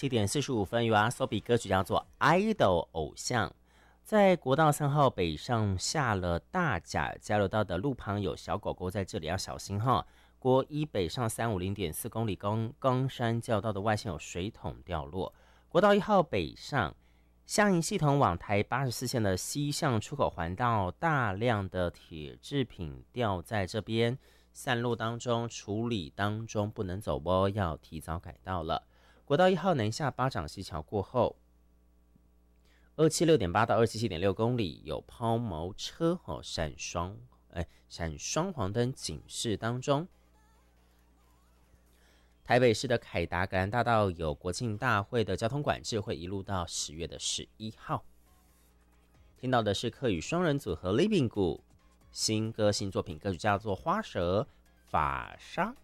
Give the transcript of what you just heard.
7点45分，YOASOBI歌曲叫做《idol 偶像》。在国道3号北上下了大甲交流道的路旁有小狗狗，在这里要小心哈。国一北上350.4公里冈山交道的外线有水桶掉落。国道1号北上下营系统往台84线的西向出口环道，大量的铁制品掉在这边，散落当中，处理当中，不能走哦，要提早改道了。国道1号南下巴掌溪桥过后，276.8到277.6公里有抛锚车闪双黄灯警示当中。台北市的凯达格兰大道有国庆大会的交通管制，会一路到10月11号。听到的是客语双人组合 Living 谷新歌新作品，歌曲叫做《花蛇法沙》。